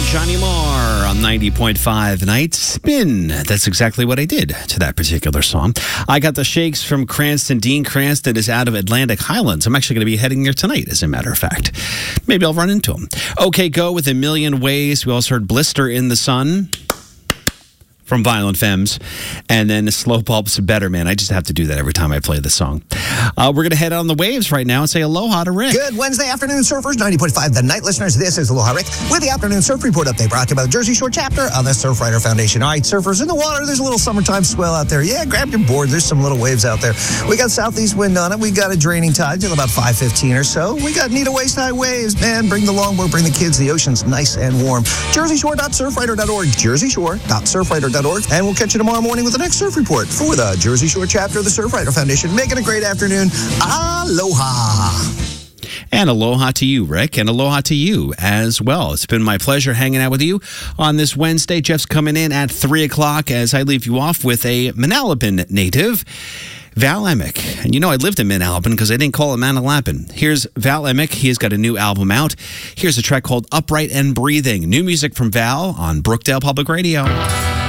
Johnny Marr on 90.5 Night Spin. That's exactly what I did to that particular song. I got the shakes from Cranston. Dean Cranston is out of Atlantic Highlands. I'm actually going to be heading there tonight, as a matter of fact. Maybe I'll run into him. OK Go with A Million Ways. We also heard Blister in the Sun from Violent Femmes, and then Slow Pulp's Better Man. I just have to do that every time I play the song. We're going to head on the waves right now and say aloha to Rick. Good Wednesday afternoon, surfers. 90.5 The Night listeners. This is Aloha Rick with the Afternoon Surf Report update brought to you by the Jersey Shore chapter of the Surfrider Foundation. All right, surfers in the water. There's a little summertime swell out there. Yeah, grab your board. There's some little waves out there. We got southeast wind on it. We got a draining tide till about 5:15 or so. We got knee to waist high waves. Man, bring the longboard, bring the kids. The ocean's nice and warm. JerseyShore.surfrider.org. JerseyShore.surfrider.org. And we'll catch you tomorrow morning with the next surf report for the Jersey Shore chapter of the Surfrider Foundation. Making a great afternoon. Aloha. And aloha to you, Rick, and aloha to you as well. It's been my pleasure hanging out with you on this Wednesday. Jeff's coming in at 3 o'clock as I leave you off with a Manalapan native, Val Emick. And you know I lived in Manalapan because I didn't call it Manalapan. Here's Val Emick. He's got a new album out. Here's a track called Upright and Breathing. New music from Val on Brookdale Public Radio.